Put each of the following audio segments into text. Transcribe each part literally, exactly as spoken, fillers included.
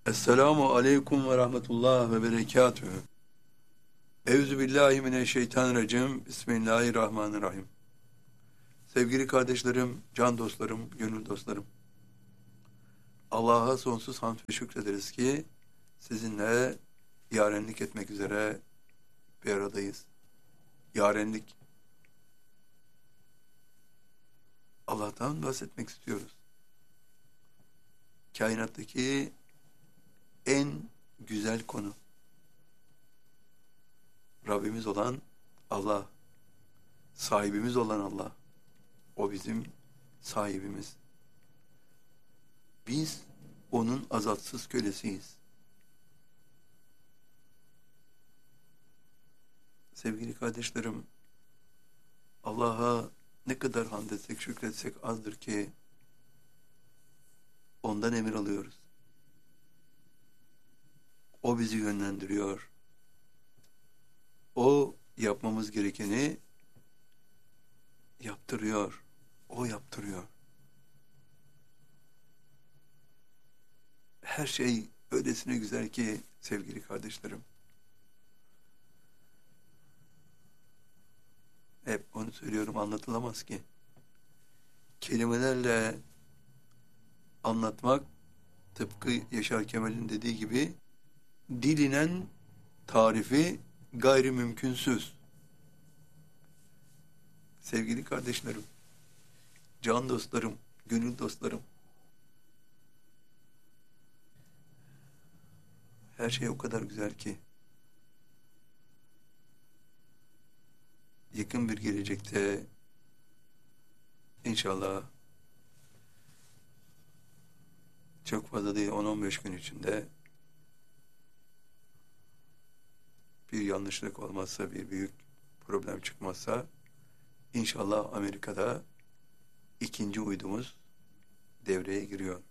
Esselamu aleyküm ve rahmetullah ve berekatühü. Evzu billahi mineşşeytanirracim. Bismillahirrahmanirrahim. Sevgili kardeşlerim, can dostlarım, gönül dostlarım. Allah'a sonsuz hamd ve şükrederiz ki sizinle yarenlik etmek üzere bir aradayız. Yarenlik. Allah'tan bahsetmek istiyoruz. Kainattaki en güzel konu. Rabbimiz olan Allah, sahibimiz olan Allah. O bizim sahibimiz. Biz onun azatsız kölesiyiz. Sevgili kardeşlerim, Allah'a ne kadar hamd etsek, şükretsek azdır ki ondan emir alıyoruz. O bizi yönlendiriyor. O yapmamız gerekeni yaptırıyor. O yaptırıyor. Her şey öylesine güzel ki sevgili kardeşlerim. Hep onu söylüyorum, anlatılamaz ki. Kelimelerle anlatmak tıpkı Yaşar Kemal'in dediği gibi dilinen tarifi gayrimümkünsüz. Sevgili kardeşlerim, can dostlarım, gönül dostlarım, her şey o kadar güzel ki yakın bir gelecekte inşallah çok fazla değil, on on beş gün içinde bir yanlışlık olmazsa, bir büyük problem çıkmazsa inşallah Amerika'da ikinci uydumuz devreye giriyor.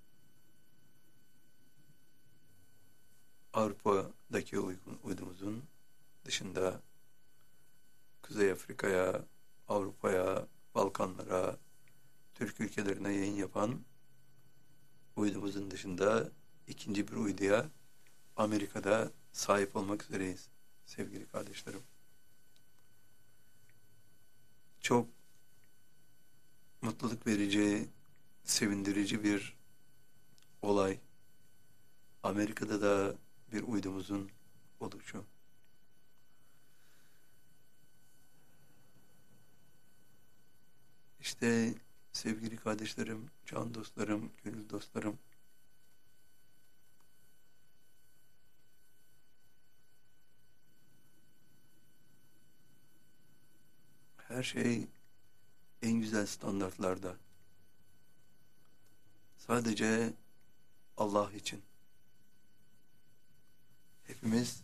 Avrupa'daki uydumuzun dışında Kuzey Afrika'ya, Avrupa'ya, Balkanlara, Türk ülkelerine yayın yapan uydumuzun dışında ikinci bir uyduya Amerika'da sahip olmak üzereyiz sevgili kardeşlerim. Çok mutluluk verici, sevindirici bir olay. Amerika'da da bir uydumuzun oluşu. İşte sevgili kardeşlerim, can dostlarım, gönül dostlarım, her şey en güzel standartlarda. Sadece Allah için. Hepimiz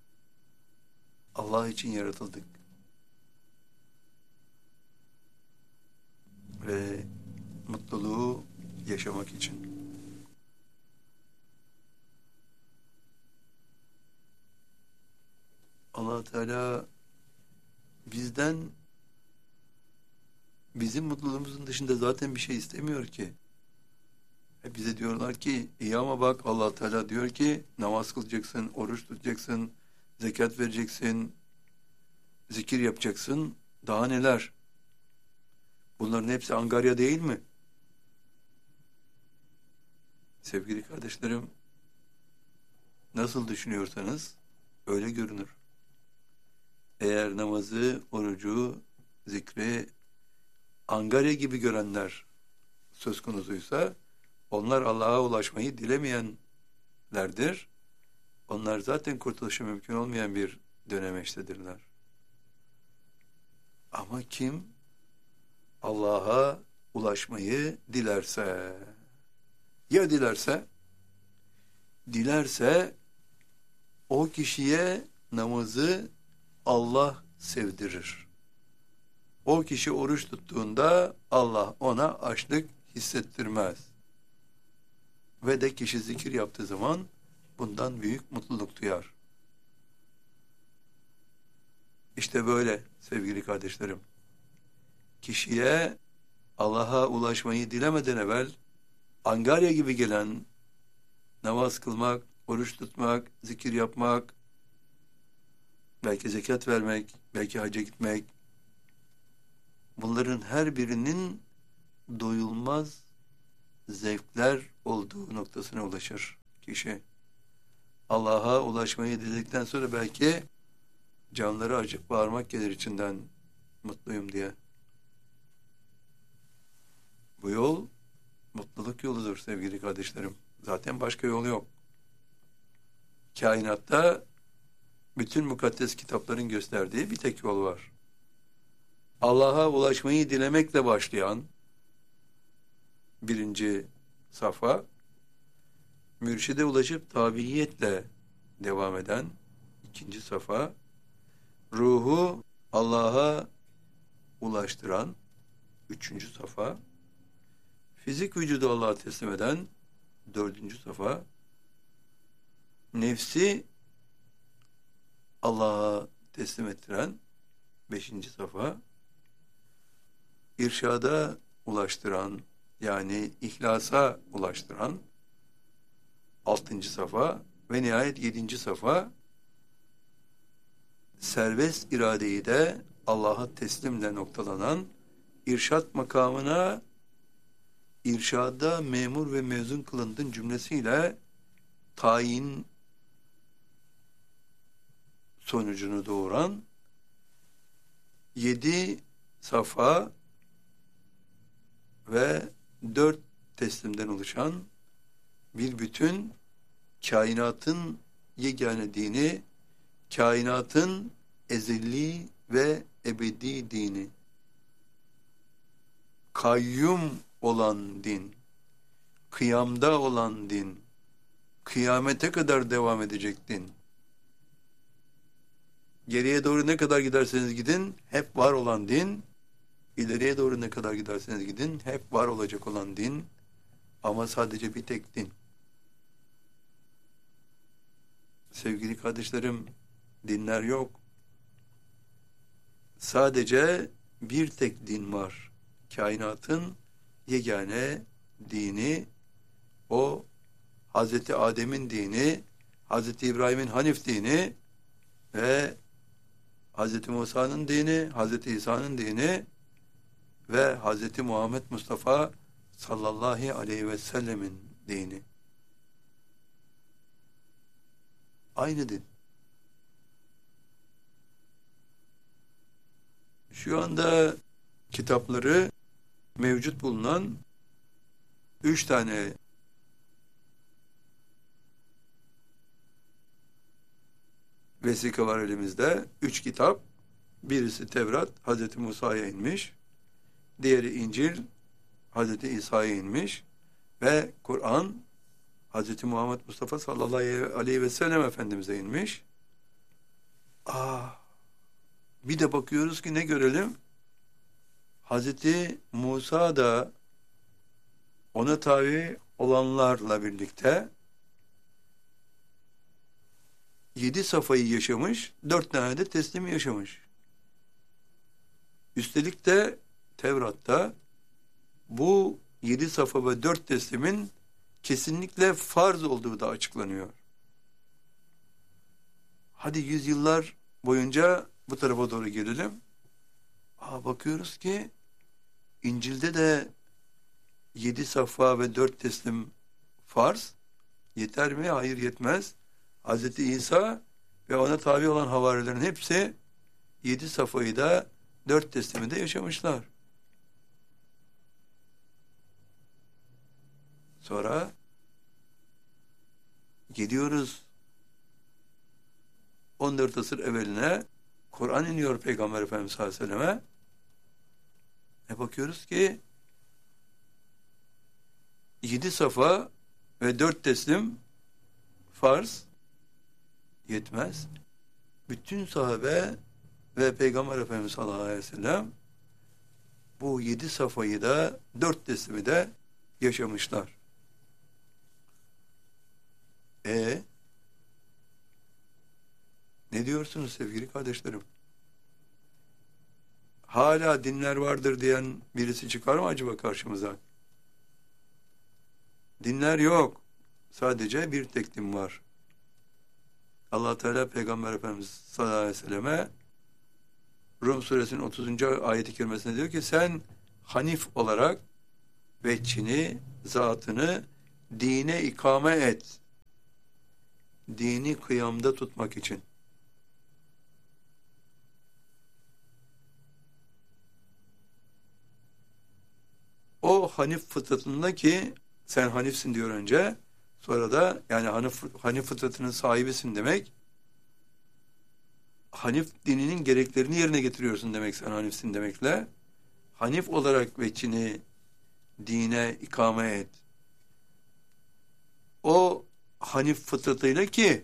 Allah için yaratıldık. Ve mutluluğu yaşamak için. Allah Teala bizden, bizim mutluluğumuzun dışında zaten bir şey istemiyor ki. Hep bize diyorlar ki iyi ama bak Allah Teala diyor ki namaz kılacaksın, oruç tutacaksın, zekat vereceksin, zikir yapacaksın, daha neler? Bunların hepsi angarya değil mi? Sevgili kardeşlerim, nasıl düşünüyorsanız öyle görünür. Eğer namazı, orucu, zikri angarya gibi görenler söz konusuysa onlar Allah'a ulaşmayı dilemeyenlerdir. Onlar zaten kurtuluşu mümkün olmayan bir dönemeçtedirler. Ama kim Allah'a ulaşmayı dilerse, ya dilerse, dilerse o kişiye namazı Allah sevdirir. O kişi oruç tuttuğunda Allah ona açlık hissettirmez. Ve de kişi zikir yaptığı zaman bundan büyük mutluluk duyar. İşte böyle sevgili kardeşlerim. Kişiye Allah'a ulaşmayı dilemeden evvel angarya gibi gelen namaz kılmak, oruç tutmak, zikir yapmak, belki zekat vermek, belki hacca gitmek, bunların her birinin doyulmaz zevkler olduğu noktasına ulaşır kişi. Allah'a ulaşmayı dedikten sonra belki canları acık bağırmak gelir içinden, mutluyum diye. Bu yol mutluluk yoludur sevgili kardeşlerim. Zaten başka yol yok. Kainatta bütün mukaddes kitapların gösterdiği bir tek yol var. Allah'a ulaşmayı dilemekle başlayan birinci safa, mürşide ulaşıp tabiiyetle devam eden ikinci safa, ruhu Allah'a ulaştıran üçüncü safa, fizik vücudu Allah'a teslim eden dördüncü safa, nefsi Allah'a teslim ettiren beşinci safa, irşada ulaştıran, yani ihlasa ulaştıran altıncı safa ve nihayet yedinci safa, serbest iradeyi de Allah'a teslimle noktalanan irşat makamına irşada memur ve mezun kılındın cümlesiyle tayin sonucunu doğuran yedi safa ve dört teslimden oluşan bir bütün, kainatın yegane dini, kainatın ezeli ve ebedi dini, kayyum olan din, kıyamda olan din, kıyamete kadar devam edecek din. Geriye doğru ne kadar giderseniz gidin, hep var olan din. İleriye doğru ne kadar giderseniz gidin, hep var olacak olan din. Ama sadece bir tek din. Sevgili kardeşlerim, dinler yok. Sadece bir tek din var. Kainatın yegane dini, o Hazreti Adem'in dini, Hazreti İbrahim'in Hanif dini ve Hazreti Musa'nın dini, Hazreti İsa'nın dini ve Hazreti Muhammed Mustafa sallallahu aleyhi ve sellemin dini. Aynı din. Şu anda kitapları mevcut bulunan üç tane vesika var elimizde. Üç kitap. Birisi Tevrat, Hazreti Musa'ya inmiş. Diğeri İncil, Hazreti İsa'ya inmiş. Ve Kur'an, Hazreti Muhammed Mustafa sallallahu aleyhi ve sellem Efendimiz'e inmiş. Aa, bir de bakıyoruz ki ne görelim? Hazreti Musa da ona tabi olanlarla birlikte yedi safayı yaşamış, dört tane de teslimi yaşamış. Üstelik de Tevrat'ta bu yedi safa ve dört teslimin kesinlikle farz olduğu da açıklanıyor. Hadi yüzyıllar boyunca bu tarafa doğru gelelim. Aa, bakıyoruz ki İncil'de de yedi safa ve dört teslim farz. Yeter mi? Hayır, yetmez. Hazreti İsa ve ona tabi olan havarilerin hepsi yedi safayı da dört teslimi de yaşamışlar. Sonra gidiyoruz on dört asır evveline, Kur'an iniyor Peygamber Efendimiz sallallahu aleyhi ve selleme. E bakıyoruz ki yedi safa ve dört teslim farz, yetmez. Bütün sahabe ve Peygamber Efendimiz sallallahu aleyhi ve sellem bu yedi safayı da dört teslimi de yaşamışlar. E ne diyorsunuz sevgili kardeşlerim? Hala dinler vardır diyen birisi çıkar mı acaba karşımıza? Dinler yok. sadece bir tek din var. Allah Teala Peygamber Efendimiz sallallahu aleyhi ve selleme Rum suresinin otuzuncu ayeti kerimesinde diyor ki sen hanif olarak veçhini, zatını dine ikame et. Dini kıyamda tutmak için. O hanif fıtratında ki sen hanifsin diyor önce, sonra da yani hanif, hanif fıtratının sahibisin demek, hanif dininin gereklerini yerine getiriyorsun demek sen hanifsin demekle. Hanif olarak veçhini dine ikame et. O hanif fıtratıyla ki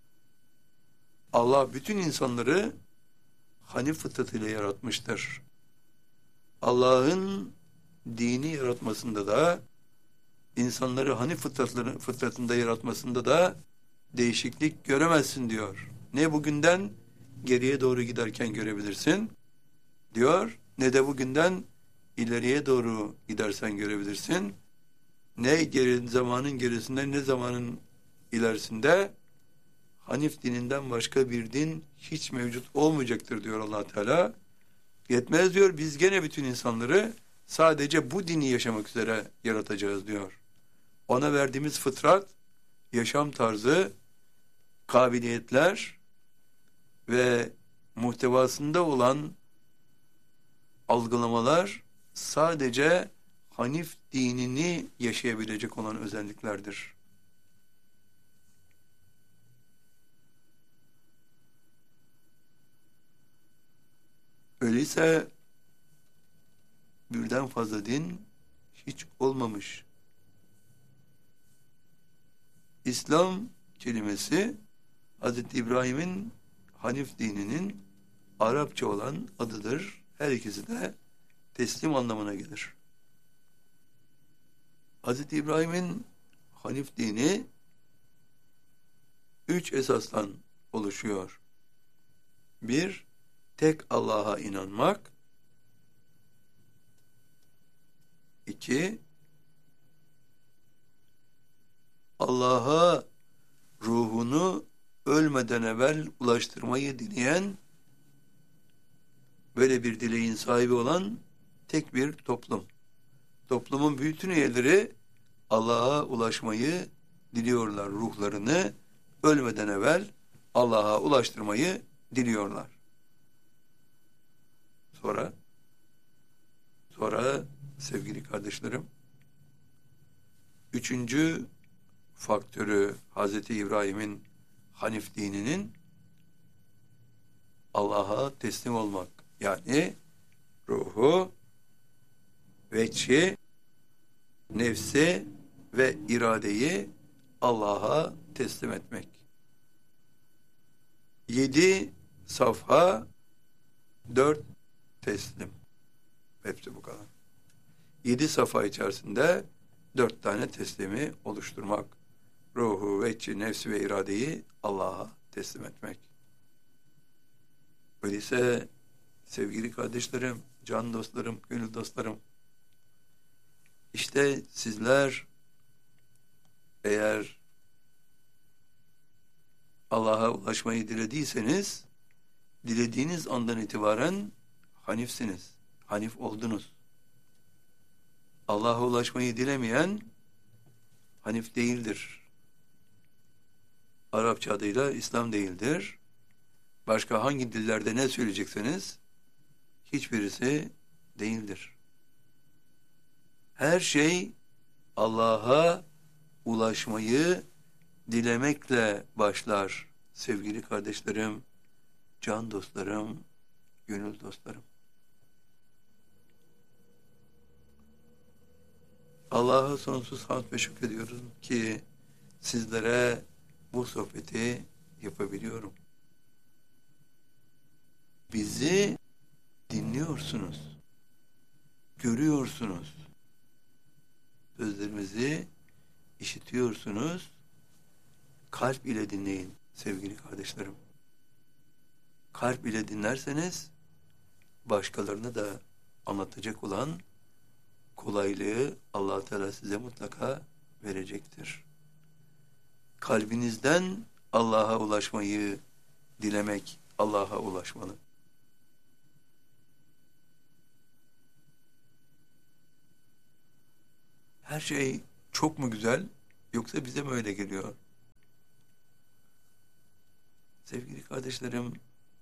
Allah bütün insanları hanif fıtratıyla yaratmıştır. Allah'ın dini yaratmasında da insanları hanif fıtratları, fıtratında yaratmasında da değişiklik göremezsin diyor. Ne bugünden geriye doğru giderken görebilirsin diyor, ne de bugünden ileriye doğru gidersen görebilirsin. Ne geri, zamanın gerisinden ne zamanın ilerisinde hanif dininden başka bir din hiç mevcut olmayacaktır diyor Allah Teala. Yetmez diyor, biz gene bütün insanları sadece bu dini yaşamak üzere yaratacağız diyor. Ona verdiğimiz fıtrat, yaşam tarzı, kabiliyetler ve muhtevasında olan algılamalar sadece hanif dinini yaşayabilecek olan özelliklerdir. Öyleyse birden fazla din hiç olmamış. İslam kelimesi Hazreti İbrahim'in Hanif dininin Arapça olan adıdır. Her ikisi de teslim anlamına gelir. Hazreti İbrahim'in Hanif dini üç esasdan oluşuyor. Bir, tek Allah'a inanmak. İki, Allah'a ruhunu ölmeden evvel ulaştırmayı dileyen, böyle bir dileğin sahibi olan tek bir toplum. Toplumun bütün üyeleri Allah'a ulaşmayı diliyorlar. Ruhlarını ölmeden evvel Allah'a ulaştırmayı diliyorlar. Sonra, sonra sevgili kardeşlerim, üçüncü faktörü Hazreti İbrahim'in Hanif dininin Allah'a teslim olmak. Yani ruhu, veçhi, nefsi ve iradeyi Allah'a teslim etmek. Yedi safha, dört teslim. Hepsi bu kadar. Yedi safha içerisinde dört tane teslimi oluşturmak. Ruhu, veçhi, nefsi ve iradeyi Allah'a teslim etmek. Öyleyse sevgili kardeşlerim, can dostlarım, gönül dostlarım, İşte sizler eğer Allah'a ulaşmayı dilediyseniz, dilediğiniz andan itibaren hanifsiniz. Hanif oldunuz. Allah'a ulaşmayı dilemeyen hanif değildir. Arapça adıyla İslam değildir. Başka hangi dillerde ne söyleyecekseniz hiçbirisi değildir. Her şey Allah'a ulaşmayı dilemekle başlar sevgili kardeşlerim, can dostlarım, gönül dostlarım. Allah'a sonsuz hamd ve şükrediyorum ki sizlere bu sohbeti yapabiliyorum. Bizi dinliyorsunuz, görüyorsunuz. Sözlerimizi işitiyorsunuz. Kalp ile dinleyin sevgili kardeşlerim. Kalp ile dinlerseniz başkalarına da anlatacak olan kolaylığı Allah Teala size mutlaka verecektir. kalbinizden Allah'a ulaşmayı dilemek, Allah'a ulaşmalı. Her şey çok mu güzel, yoksa bize mi öyle geliyor? Sevgili kardeşlerim,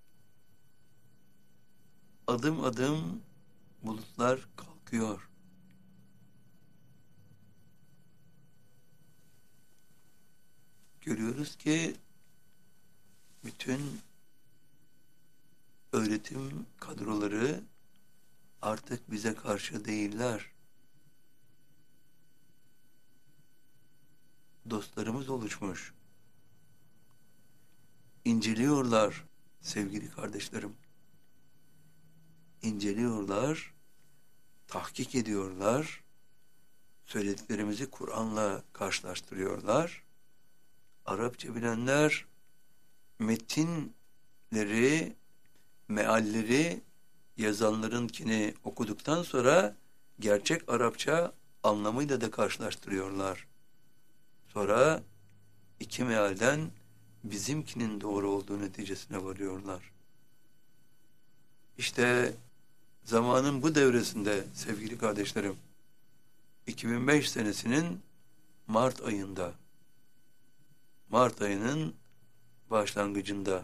adım adım bulutlar kalkıyor. Görüyoruz ki bütün öğretim kadroları artık bize karşı değiller. Dostlarımız oluşmuş. İnceliyorlar sevgili kardeşlerim. İnceliyorlar, tahkik ediyorlar, söylediklerimizi Kur'an'la karşılaştırıyorlar. Arapça bilenler metinleri, mealleri yazanlarınkini okuduktan sonra gerçek Arapça anlamıyla da karşılaştırıyorlar. Sonra iki mealden bizimkinin doğru olduğu neticesine varıyorlar. İşte zamanın bu devresinde sevgili kardeşlerim, iki bin beş senesinin Mart ayında, Mart ayının başlangıcında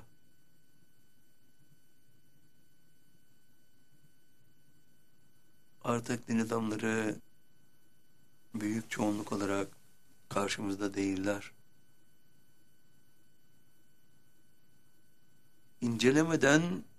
artık din adamları büyük çoğunluk olarak karşımızda değiller. İncelemeden